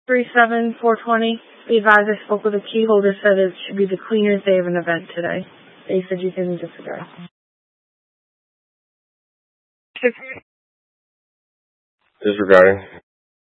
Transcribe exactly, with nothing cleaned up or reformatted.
three seven four twenty. The advisor spoke with the key holder, said it should be the cleaner's day of an event today. They said you can disregard. Disregarding.